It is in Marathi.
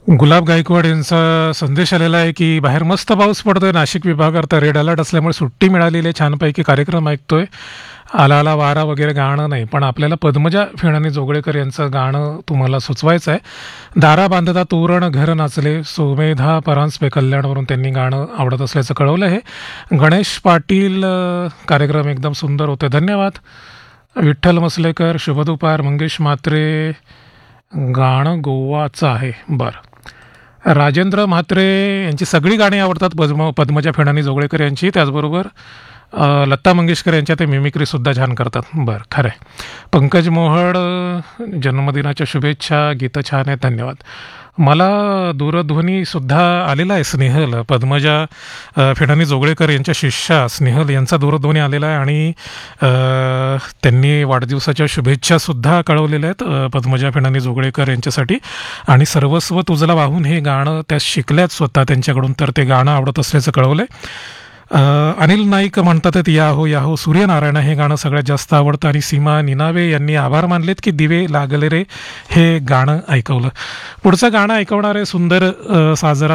गुलाब गायकवाड यांचा संदेश आलेला आहे, की बाहेर मस्त पाऊस पडतोय. नाशिक विभागात रेड अलर्ट असल्यामुळे सुट्टी मिळालेली आहे. छानपैकी कार्यक्रम ऐकतोय. आला आला वारा वगैरे गाणं नाही, पण आपल्याला पद्मजा फेणानी जोगळेकर यांचं गाणं तुम्हाला सुचवायचं आहे. दारा बांधता तोरण घर नाचले, सोमेधा परांजपे कल्याणवरून त्यांनी गाणं आवडत असल्याचं कळवलं आहे. गणेश पाटील कार्यक्रम एकदम सुंदर होते, धन्यवाद. विठ्ठल मसलेकर, शुभ दुपार. मंगेश म्हात्रे, गाणं गोवाचं आहे. बरं. राजेंद्र म्हात्रे यांची सगळी गाणी आवडतात, पद्मजा फेणानी जोगळेकर यांची. त्याचबरोबर लता मंगेशकर यांच्या ते मिमिक्रीसुद्धा छान करतात. बरं, खरं आहे. पंकज मोहड, जन्मदिनाच्या शुभेच्छा. गीतं छान आहेत, धन्यवाद. मला दूरध्वनीसुद्धा आलेला आहे. स्नेहल, पद्मजा फेणानी जोगळेकर यांच्या शिष्या स्नेहल यांचा दूरध्वनी आलेला आहे आणि त्यांनी वाढदिवसाच्या शुभेच्छासुद्धा कळवलेल्या आहेत पद्मजा फेणानी जोगळेकर यांच्यासाठी. आणि सर्वस्व तुझला वाहून हे गाणं त्या शिकल्यात स्वतः त्यांच्याकडून, तर ते गाणं आवडत असल्याचं कळवलं आहे. अनिल नाईक म्हणतात, या हो सूर्यनारायण हे गाणं सगळ्यात जास्त आवडतं. आणि सीमा निनावे यांनी आभार मानलेत की दिवे लागले रे हे गाणं ऐकवलं. पुढचं गाणं ऐकवणार आहे सुंदर साजरा